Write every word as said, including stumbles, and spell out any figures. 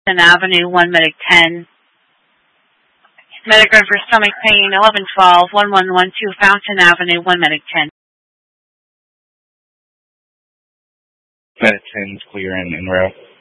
Avenue, one Medic ten. Medic run for stomach pain, eleven twelve, one one one two Fountain Avenue, one Medic ten. Medic ten's clear and en route.